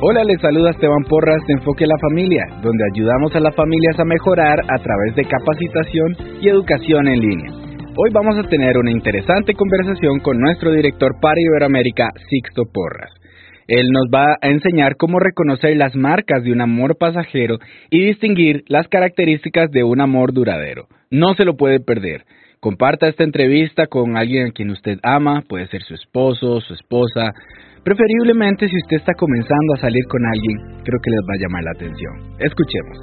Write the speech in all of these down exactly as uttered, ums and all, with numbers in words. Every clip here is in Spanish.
Hola, les saluda Esteban Porras de Enfoque a la Familia, donde ayudamos a las familias a mejorar a través de capacitación y educación en línea. Hoy vamos a tener una interesante conversación con nuestro director para Iberoamérica, Sixto Porras. Él nos va a enseñar cómo reconocer las marcas de un amor pasajero y distinguir las características de un amor duradero. No se lo puede perder. Comparta esta entrevista con alguien a quien usted ama, puede ser su esposo, su esposa. Preferiblemente si usted está comenzando a salir con alguien, creo que les va a llamar la atención. Escuchemos.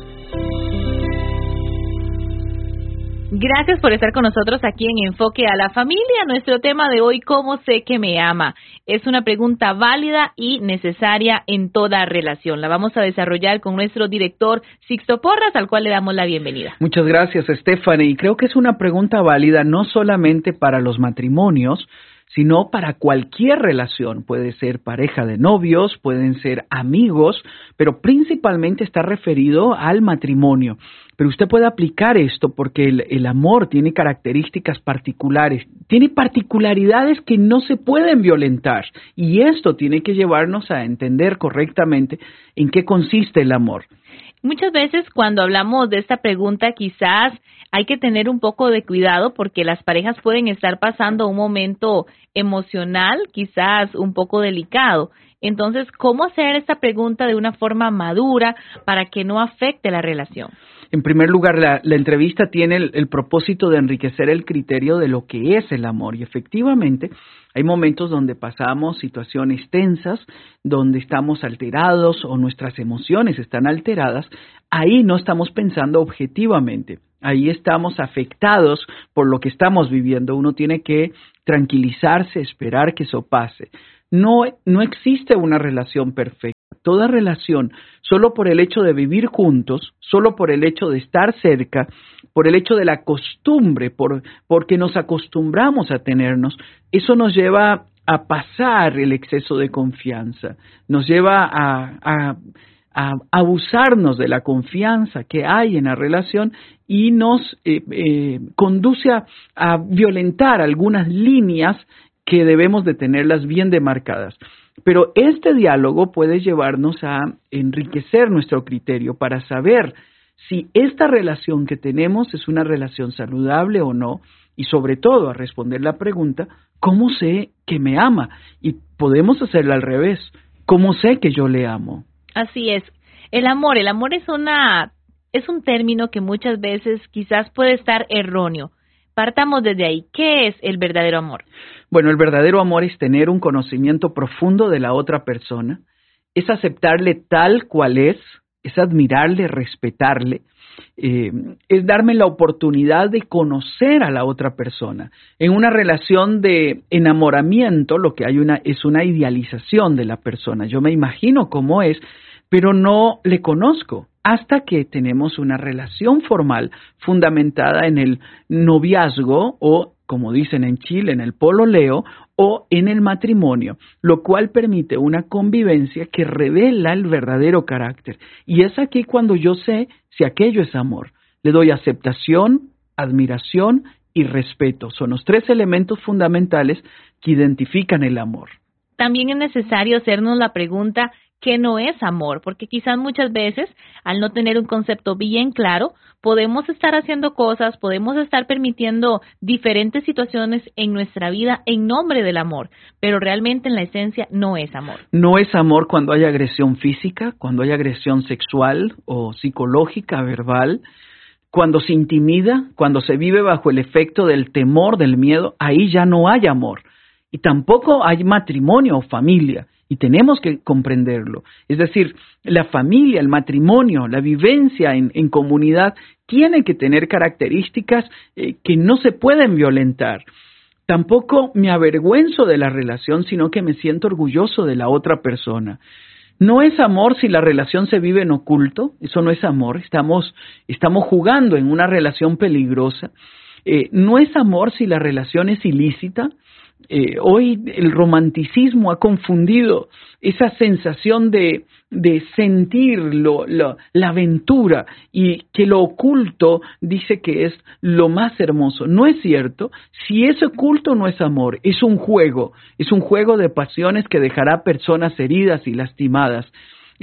Gracias por estar con nosotros aquí en Enfoque a la Familia. Nuestro tema de hoy, ¿cómo sé que me ama? Es una pregunta válida y necesaria en toda relación. La vamos a desarrollar con nuestro director Sixto Porras, al cual le damos la bienvenida. Muchas gracias, Stephanie. Y creo que es una pregunta válida no solamente para los matrimonios, sino para cualquier relación. Puede ser pareja de novios, pueden ser amigos, pero principalmente está referido al matrimonio. Pero usted puede aplicar esto porque el, el amor tiene características particulares, tiene particularidades que no se pueden violentar. Y esto tiene que llevarnos a entender correctamente en qué consiste el amor. Muchas veces cuando hablamos de esta pregunta quizás hay que tener un poco de cuidado porque las parejas pueden estar pasando un momento emocional quizás un poco delicado. Entonces, ¿cómo hacer esta pregunta de una forma madura para que no afecte la relación? En primer lugar, la, la entrevista tiene el, el propósito de enriquecer el criterio de lo que es el amor. Y efectivamente, hay momentos donde pasamos situaciones tensas, donde estamos alterados o nuestras emociones están alteradas. Ahí no estamos pensando objetivamente. Ahí estamos afectados por lo que estamos viviendo. Uno tiene que tranquilizarse, esperar que eso pase. No, no existe una relación perfecta. Toda relación, solo por el hecho de vivir juntos, solo por el hecho de estar cerca, por el hecho de la costumbre, por, porque nos acostumbramos a tenernos, eso nos lleva a pasar el exceso de confianza, nos lleva a, a, a abusarnos de la confianza que hay en la relación y nos eh, eh, conduce a, a violentar algunas líneas que debemos de tenerlas bien demarcadas. Pero este diálogo puede llevarnos a enriquecer nuestro criterio para saber si esta relación que tenemos es una relación saludable o no, y sobre todo a responder la pregunta, ¿cómo sé que me ama? Y podemos hacerla al revés, ¿cómo sé que yo le amo? Así es. El amor, el amor es una, es un término que muchas veces quizás puede estar erróneo. Partamos desde ahí. ¿Qué es el verdadero amor? Bueno, el verdadero amor es tener un conocimiento profundo de la otra persona, es aceptarle tal cual es, es admirarle, respetarle, eh, es darme la oportunidad de conocer a la otra persona. En una relación de enamoramiento, lo que hay una es una idealización de la persona. Yo me imagino cómo es, pero no le conozco. Hasta que tenemos una relación formal fundamentada en el noviazgo o, como dicen en Chile, en el pololeo o en el matrimonio, lo cual permite una convivencia que revela el verdadero carácter. Y es aquí cuando yo sé si aquello es amor. Le doy aceptación, admiración y respeto. Son los tres elementos fundamentales que identifican el amor. También es necesario hacernos la pregunta, ¿qué no es amor? Porque quizás muchas veces, al no tener un concepto bien claro, podemos estar haciendo cosas, podemos estar permitiendo diferentes situaciones en nuestra vida en nombre del amor, pero realmente en la esencia no es amor. No es amor cuando hay agresión física, cuando hay agresión sexual o psicológica, verbal, cuando se intimida, cuando se vive bajo el efecto del temor, del miedo, ahí ya no hay amor. Y tampoco hay matrimonio o familia, y tenemos que comprenderlo. Es decir, la familia, el matrimonio, la vivencia en, en comunidad tiene que tener características eh, que no se pueden violentar. Tampoco me avergüenzo de la relación, sino que me siento orgulloso de la otra persona. No es amor si la relación se vive en oculto, eso no es amor, estamos, estamos jugando en una relación peligrosa. Eh, no es amor si la relación es ilícita. Eh, hoy el romanticismo ha confundido esa sensación de, de sentir lo, lo, la aventura y que lo oculto dice que es lo más hermoso. No es cierto. Si es oculto no es amor, es un juego, es un juego de pasiones que dejará personas heridas y lastimadas.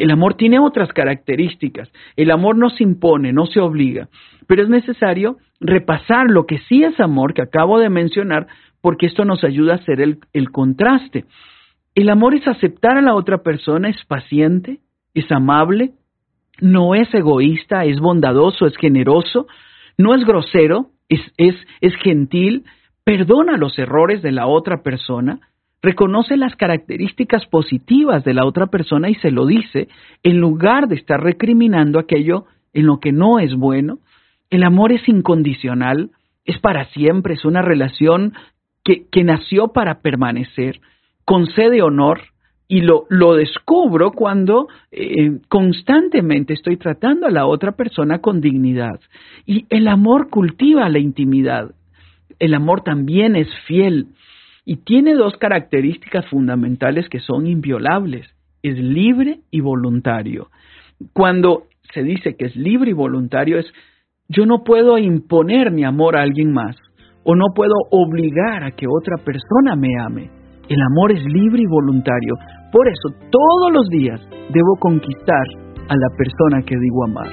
El amor tiene otras características. El amor no se impone, no se obliga, pero es necesario repasar lo que sí es amor, que acabo de mencionar, porque esto nos ayuda a hacer el, el contraste. El amor es aceptar a la otra persona, es paciente, es amable, no es egoísta, es bondadoso, es generoso, no es grosero, es, es, es gentil, perdona los errores de la otra persona, reconoce las características positivas de la otra persona y se lo dice, en lugar de estar recriminando aquello en lo que no es bueno. El amor es incondicional, es para siempre, es una relación que, que nació para permanecer, concede honor, y lo, lo descubro cuando eh, constantemente estoy tratando a la otra persona con dignidad. Y el amor cultiva la intimidad. El amor también es fiel y tiene dos características fundamentales que son inviolables. Es libre y voluntario. Cuando se dice que es libre y voluntario, es yo no puedo imponer mi amor a alguien más o no puedo obligar a que otra persona me ame. El amor es libre y voluntario. Por eso, todos los días debo conquistar a la persona que digo amar.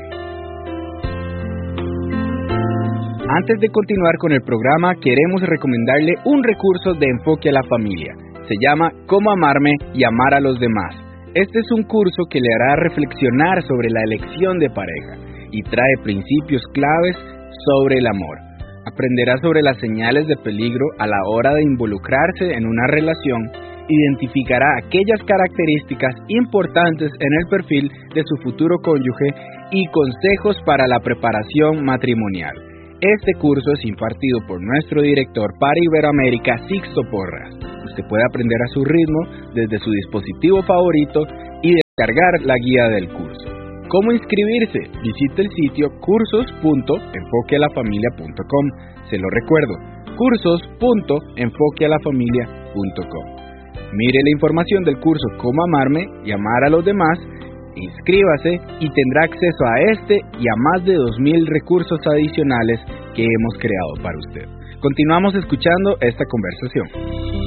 Antes de continuar con el programa, queremos recomendarle un recurso de enfoque a la familia. Se llama Cómo amarme y amar a los demás. Este es un curso que le hará reflexionar sobre la elección de pareja y trae principios claves sobre el amor. Aprenderá sobre las señales de peligro a la hora de involucrarse en una relación, identificará aquellas características importantes en el perfil de su futuro cónyuge y consejos para la preparación matrimonial. Este curso es impartido por nuestro director para Iberoamérica, Sixto Porras. Usted puede aprender a su ritmo desde su dispositivo favorito y descargar la guía del curso. ¿Cómo inscribirse? Visite el sitio cursos punto enfoque a la familia punto com. Se lo recuerdo, cursos punto enfoque a la familia punto com. Mire la información del curso Cómo amarme y amar a los demás, inscríbase y tendrá acceso a este y a más de dos mil recursos adicionales que hemos creado para usted. Continuamos escuchando esta conversación.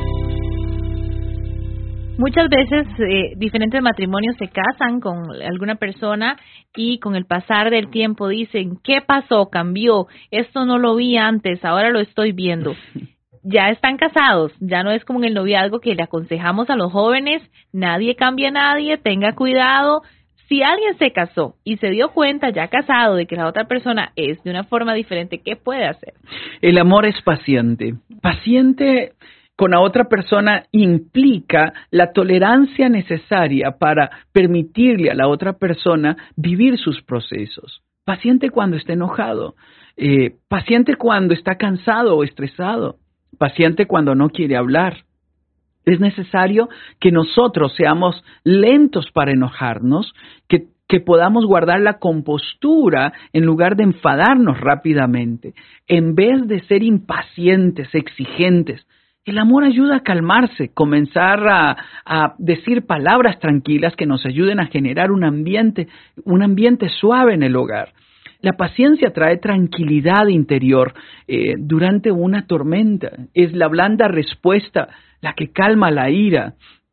Muchas veces eh, diferentes matrimonios se casan con alguna persona y con el pasar del tiempo dicen, ¿qué pasó? Cambió, esto no lo vi antes, ahora lo estoy viendo. Ya están casados, ya no es como en el noviazgo que le aconsejamos a los jóvenes, nadie cambia a nadie, tenga cuidado. Si alguien se casó y se dio cuenta ya casado de que la otra persona es de una forma diferente, ¿qué puede hacer? El amor es paciente. Paciente con la otra persona implica la tolerancia necesaria para permitirle a la otra persona vivir sus procesos. Paciente cuando está enojado, eh, paciente cuando está cansado o estresado, paciente cuando no quiere hablar. Es necesario que nosotros seamos lentos para enojarnos, que, que podamos guardar la compostura en lugar de enfadarnos rápidamente, en vez de ser impacientes, exigentes. El amor ayuda a calmarse, comenzar a, a decir palabras tranquilas que nos ayuden a generar un ambiente, un ambiente suave en el hogar. La paciencia trae tranquilidad interior eh, durante una tormenta. Es la blanda respuesta la que calma la ira.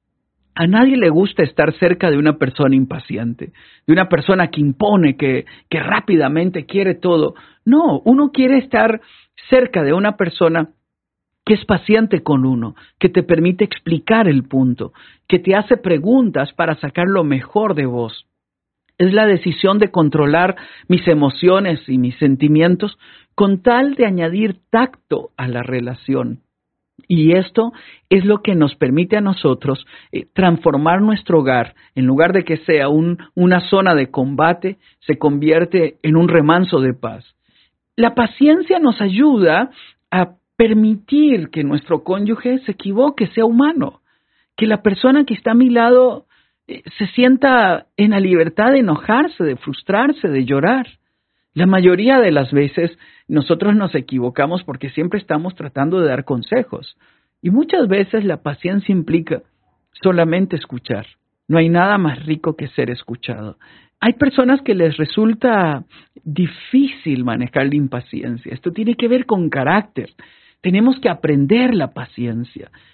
A nadie le gusta estar cerca de una persona impaciente, de una persona que impone, que, que rápidamente quiere todo. No, uno quiere estar cerca de una persona que es paciente con uno, que te permite explicar el punto, que te hace preguntas para sacar lo mejor de vos. Es la decisión de controlar mis emociones y mis sentimientos con tal de añadir tacto a la relación. Y esto es lo que nos permite a nosotros eh, transformar nuestro hogar. En lugar de que sea un, una zona de combate, se convierte en un remanso de paz. La paciencia nos ayuda a permitir que nuestro cónyuge se equivoque, sea humano, que la persona que está a mi lado eh, se sienta en la libertad de enojarse, de frustrarse, de llorar. La mayoría de las veces nosotros nos equivocamos porque siempre estamos tratando de dar consejos y muchas veces la paciencia implica solamente escuchar. No hay nada más rico que ser escuchado. Hay personas que les resulta difícil manejar la impaciencia. Esto tiene que ver con carácter. Tenemos que aprender la paciencia.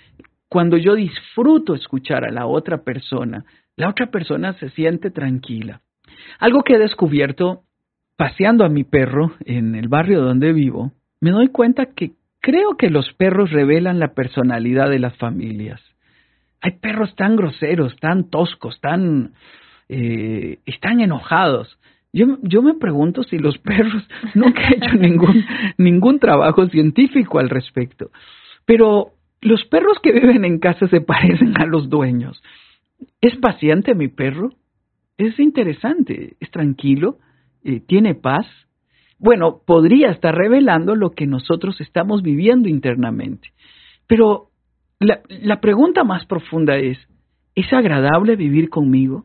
cuando yo disfruto escuchar a la otra persona, la otra persona se siente tranquila. Algo que he descubierto paseando a mi perro en el barrio donde vivo, me doy cuenta que creo que los perros revelan la personalidad de las familias. Hay perros tan groseros, tan toscos, tan eh, están enojados. Yo, yo me pregunto si los perros, nunca he hecho ningún, ningún trabajo científico al respecto, pero los perros que viven en casa se parecen a los dueños. ¿Es paciente mi perro? Es interesante, es tranquilo, eh, tiene paz. Bueno, podría estar revelando lo que nosotros estamos viviendo internamente. Pero la, la pregunta más profunda es, ¿es agradable vivir conmigo?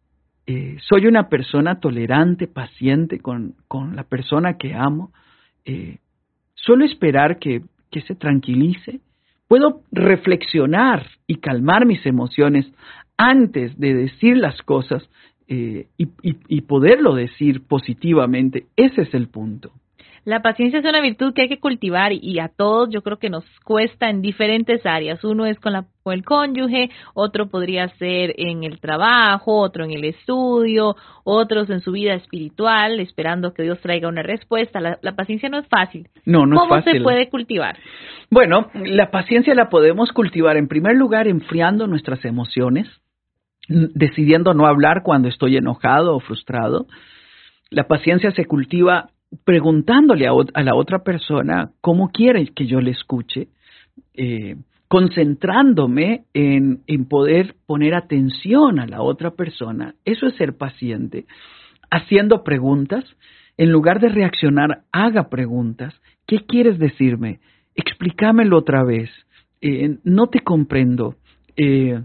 Eh, ¿Soy una persona tolerante, paciente con, con la persona que amo? Eh, ¿Suelo esperar que, que se tranquilice? ¿Puedo reflexionar y calmar mis emociones antes de decir las cosas eh, y, y, y poderlo decir positivamente? Ese es el punto. La paciencia es una virtud que hay que cultivar y a todos yo creo que nos cuesta en diferentes áreas. Uno es con, la, con el cónyuge, otro podría ser en el trabajo, otro en el estudio, otros en su vida espiritual, esperando que Dios traiga una respuesta. La, la paciencia no es fácil. No, no ¿Cómo es fácil. se puede cultivar? Bueno, la paciencia la podemos cultivar en primer lugar enfriando nuestras emociones, decidiendo no hablar cuando estoy enojado o frustrado. La paciencia se cultiva preguntándole a, a la otra persona cómo quiere que yo le escuche, eh, concentrándome en, en poder poner atención a la otra persona. Eso es ser paciente. Haciendo preguntas, en lugar de reaccionar, haga preguntas. ¿Qué quieres decirme? Explícamelo otra vez. Eh, no te comprendo. Eh,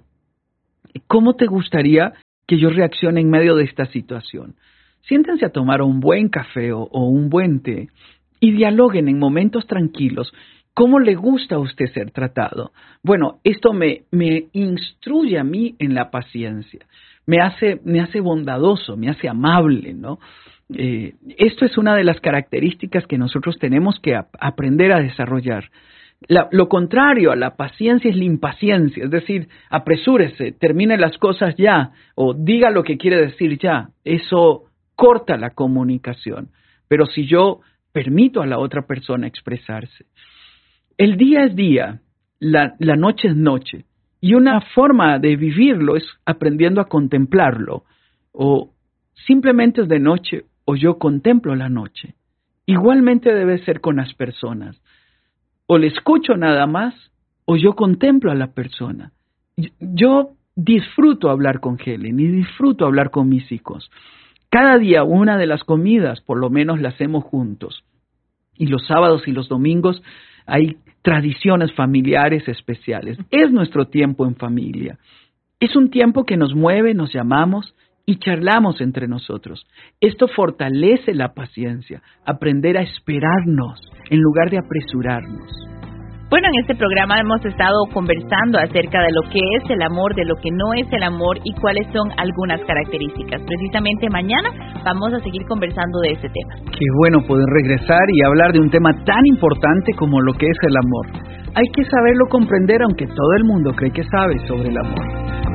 ¿Cómo te gustaría que yo reaccione en medio de esta situación? Siéntense a tomar un buen café o, o un buen té y dialoguen en momentos tranquilos. ¿Cómo le gusta a usted ser tratado? Bueno, esto me, me instruye a mí en la paciencia. Me hace, me hace bondadoso, me hace amable, ¿no? Eh, esto es una de las características que nosotros tenemos que ap- aprender a desarrollar. La, lo contrario a la paciencia es la impaciencia, es decir, apresúrese, termine las cosas ya o diga lo que quiere decir ya. Eso corta la comunicación, pero si yo permito a la otra persona expresarse. El día es día, la, la noche es noche, y una forma de vivirlo es aprendiendo a contemplarlo, o simplemente es de noche, o yo contemplo la noche. Igualmente debe ser con las personas, o le escucho nada más, o yo contemplo a la persona. Yo disfruto hablar con Helen y disfruto hablar con mis hijos. Cada día una de las comidas, por lo menos, la hacemos juntos. Y los sábados y los domingos hay tradiciones familiares especiales. Es nuestro tiempo en familia. Es un tiempo que nos mueve, nos llamamos y charlamos entre nosotros. Esto fortalece la paciencia, aprender a esperarnos en lugar de apresurarnos. Bueno, en este programa hemos estado conversando acerca de lo que es el amor, de lo que no es el amor y cuáles son algunas características. Precisamente mañana vamos a seguir conversando de ese tema. Qué bueno poder regresar y hablar de un tema tan importante como lo que es el amor. Hay que saberlo comprender, aunque todo el mundo cree que sabe sobre el amor.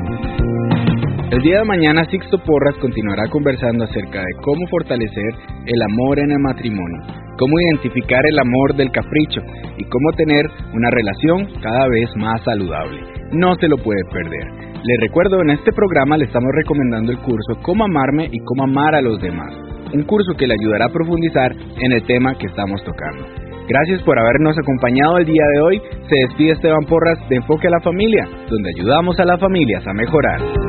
El día de mañana Sixto Porras continuará conversando acerca de cómo fortalecer el amor en el matrimonio, cómo identificar el amor del capricho y cómo tener una relación cada vez más saludable. No se lo puede perder. Le recuerdo, en este programa le estamos recomendando el curso Cómo amarme y cómo amar a los demás, un curso que le ayudará a profundizar en el tema que estamos tocando. Gracias por habernos acompañado el día de hoy. Se despide Esteban Porras de Enfoque a la Familia, donde ayudamos a las familias a mejorar.